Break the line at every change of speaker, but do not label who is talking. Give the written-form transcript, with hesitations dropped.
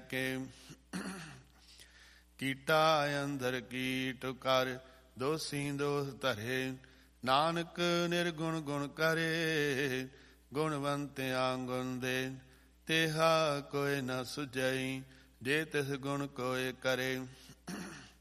ਕੇ। ਕੀਟਾ ਅੰਦਰ ਕੀਟ ਕਰ, ਦੋਸੀ ਦੋਸ ਧਰੇ। ਨਾਨਕ ਨਿਰਗੁਣ ਗੁਣ ਕਰੇ, ਗੁਣਵੰਤਿਆ ਗੁਣ ਦੇ। ਤੇਹਾ ਕੋਇ ਨ ਸੁਝਈ, ਜੇ ਤਿਸ ਗੁਣ ਕੋਇ ਕਰੇ।